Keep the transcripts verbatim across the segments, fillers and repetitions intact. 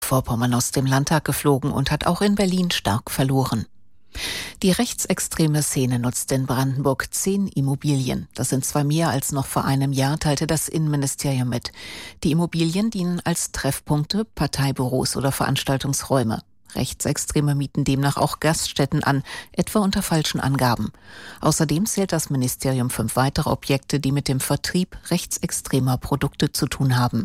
Mecklenburg-Vorpommern aus dem Landtag geflogen und hat auch in Berlin stark verloren. Die rechtsextreme Szene nutzt in Brandenburg zehn Immobilien. Das sind zwei mehr als noch vor einem Jahr, teilte das Innenministerium mit. Die Immobilien dienen als Treffpunkte, Parteibüros oder Veranstaltungsräume. Rechtsextreme mieten demnach auch Gaststätten an, etwa unter falschen Angaben. Außerdem zählt das Ministerium fünf weitere Objekte, die mit dem Vertrieb rechtsextremer Produkte zu tun haben.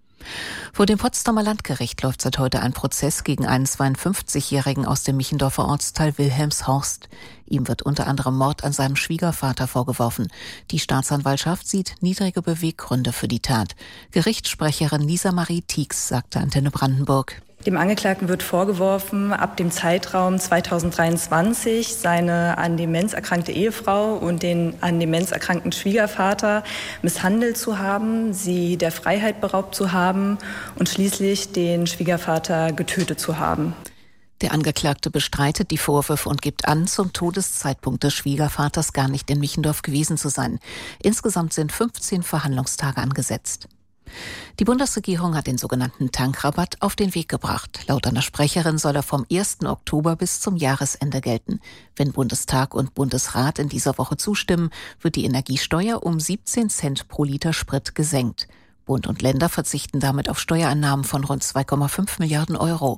Vor dem Potsdamer Landgericht läuft seit heute ein Prozess gegen einen zweiundfünfzigjährigen aus dem Michendorfer Ortsteil Wilhelmshorst. Ihm wird unter anderem Mord an seinem Schwiegervater vorgeworfen. Die Staatsanwaltschaft sieht niedrige Beweggründe für die Tat. Gerichtssprecherin Lisa Marie Tieks sagte Antenne Brandenburg: Dem Angeklagten wird vorgeworfen, ab dem Zeitraum zweitausenddreiundzwanzig seine an Demenz erkrankte Ehefrau und den an Demenz erkrankten Schwiegervater misshandelt zu haben, sie der Freiheit beraubt zu haben und schließlich den Schwiegervater getötet zu haben. Der Angeklagte bestreitet die Vorwürfe und gibt an, zum Todeszeitpunkt des Schwiegervaters gar nicht in Michendorf gewesen zu sein. Insgesamt sind fünfzehn Verhandlungstage angesetzt. Die Bundesregierung hat den sogenannten Tankrabatt auf den Weg gebracht. Laut einer Sprecherin soll er vom ersten Oktober bis zum Jahresende gelten. Wenn Bundestag und Bundesrat in dieser Woche zustimmen, wird die Energiesteuer um siebzehn Cent pro Liter Sprit gesenkt. Bund und Länder verzichten damit auf Steuereinnahmen von rund zwei Komma fünf Milliarden Euro.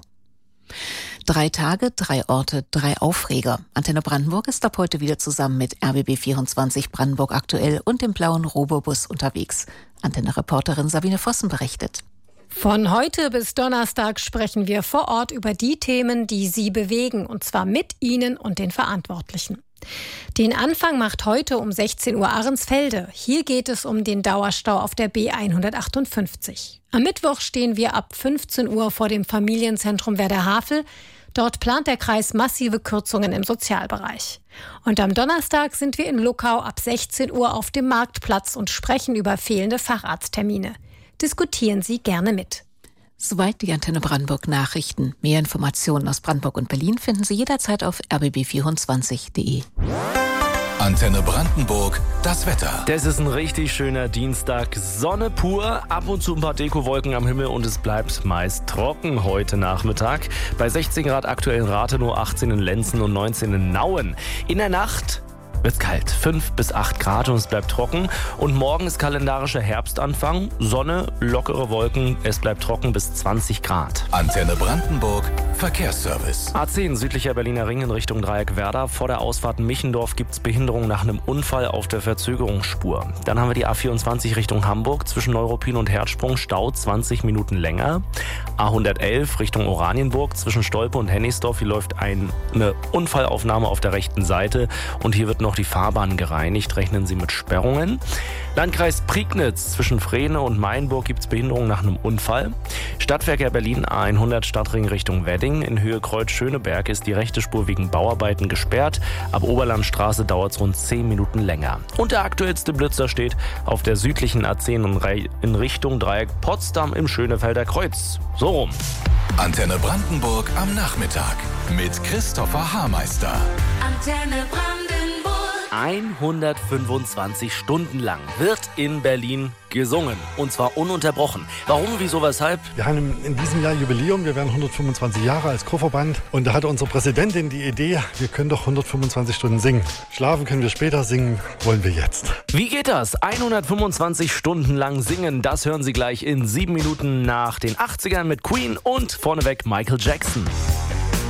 Drei Tage, drei Orte, drei Aufreger. Antenne Brandenburg ist ab heute wieder zusammen mit R B B vierundzwanzig Brandenburg aktuell und dem blauen Robobus unterwegs. Antenne-Reporterin Sabine Vossen berichtet. Von heute bis Donnerstag sprechen wir vor Ort über die Themen, die Sie bewegen, und zwar mit Ihnen und den Verantwortlichen. Den Anfang macht heute um sechzehn Uhr Ahrensfelde. Hier geht es um den Dauerstau auf der B hundertachtundfünfzig. Am Mittwoch stehen wir ab fünfzehn Uhr vor dem Familienzentrum Werderhavel. Dort plant der Kreis massive Kürzungen im Sozialbereich. Und am Donnerstag sind wir in Luckau ab sechzehn Uhr auf dem Marktplatz und sprechen über fehlende Facharzttermine. Diskutieren Sie gerne mit. Soweit die Antenne Brandenburg Nachrichten. Mehr Informationen aus Brandenburg und Berlin finden Sie jederzeit auf r b b vierundzwanzig punkt d e. Antenne Brandenburg, das Wetter. Das ist ein richtig schöner Dienstag. Sonne pur, ab und zu ein paar Dekowolken am Himmel und es bleibt meist trocken heute Nachmittag. Bei sechzehn Grad aktuell in Rathenow, achtzehn in Lenzen und neunzehn in Nauen. In der Nacht wird's kalt, fünf bis acht Grad und es bleibt trocken. Und morgen ist kalendarischer Herbstanfang, Sonne, lockere Wolken, es bleibt trocken bis zwanzig Grad. Antenne Brandenburg, Verkehrsservice. A zehn, südlicher Berliner Ring in Richtung Dreieck Werder. Vor der Ausfahrt Michendorf gibt's Behinderung nach einem Unfall auf der Verzögerungsspur. Dann haben wir die A vierundzwanzig Richtung Hamburg, zwischen Neuruppin und Herzsprung, Stau zwanzig Minuten länger. A hundertelf Richtung Oranienburg, zwischen Stolpe und Hennigsdorf, hier läuft eine Unfallaufnahme auf der rechten Seite und hier wird noch die Fahrbahn gereinigt, rechnen Sie mit Sperrungen. Landkreis Prignitz, zwischen Frehne und Mainburg gibt es Behinderung nach einem Unfall. Stadtverkehr Berlin A hundert Stadtring Richtung Wedding. In Höhe Kreuz-Schöneberg ist die rechte Spur wegen Bauarbeiten gesperrt. Ab Oberlandstraße dauert es rund zehn Minuten länger. Und der aktuellste Blitzer steht auf der südlichen A zehn in Richtung Dreieck Potsdam im Schönefelder Kreuz. So rum. Antenne Brandenburg am Nachmittag mit Christopher Haarmeister. Antenne Brandenburg. hundertfünfundzwanzig Stunden lang wird in Berlin gesungen. Und zwar ununterbrochen. Warum, wieso, weshalb? Wir haben in diesem Jahr Jubiläum. Wir werden hundertfünfundzwanzig Jahre als Chorverband. Und da hatte unsere Präsidentin die Idee, wir können doch hundertfünfundzwanzig Stunden singen. Schlafen können wir später, singen wollen wir jetzt. Wie geht das? hundertfünfundzwanzig Stunden lang singen. Das hören Sie gleich in sieben Minuten nach den achtzigern mit Queen und vorneweg Michael Jackson.